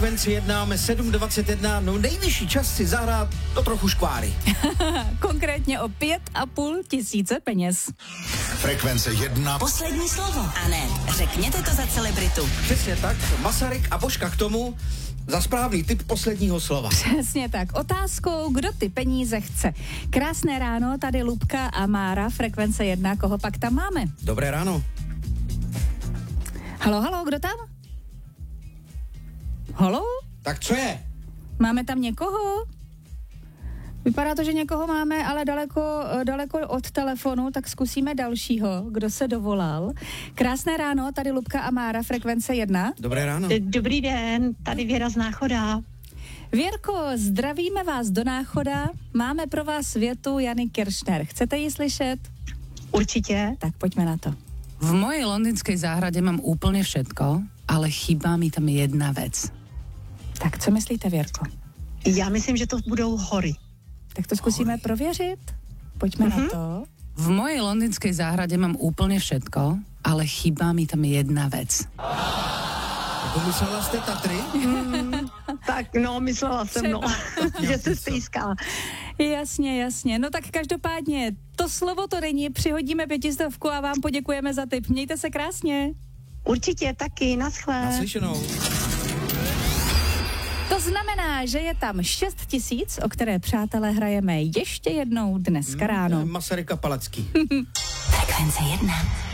Frekvenci 1 máme 7:21, no nejvyšší čas si zahrát to trochu škváry. Konkrétně o 5,5 tisíce peněz. Frekvence 1. Poslední slovo. A ne, řekněte to za celebritu. Přesně tak, Masaryk a Božka k tomu za správný tip posledního slova. Přesně tak. Otázkou, kdo ty peníze chce. Krásné ráno, tady Lubka a Mára, Frekvence 1, koho pak tam máme? Dobré ráno. Halo, kdo tam? Halo? Tak co je? Máme tam někoho? Vypadá to, že někoho máme, ale daleko od telefonu, tak zkusíme dalšího, kdo se dovolal. Krásné ráno, tady Lubka a Mára, Frekvence 1. Dobré ráno. Dobrý den, tady Věra z Náchoda. Věrko, zdravíme vás do Náchoda. Máme pro vás větu Jany Kiršner. Chcete ji slyšet? Určitě. Tak pojďme na to. V mojej londýnskej záhrade mám úplne všetko, ale chýba mi tam jedna vec. Tak co myslíte, Věrko? Já myslím, že to budou hory. Tak to zkusíme prověřit. Pojďme na to. V mojej londýnskej záhrade mám úplne všetko, ale chýba mi tam jedna vec. Pomyslela jste Tatry? Tak no, myslela jsem, že se stýská. Jasně. No tak každopádně, to slovo to není, přihodíme 500 a vám poděkujeme za tip. Mějte se krásně. Určitě taky, naschle. Naslyšenou. To znamená, že je tam 6 000, o které, přátelé, hrajeme ještě jednou dneska ráno. Masaryk a Palacký. Frekvence 1.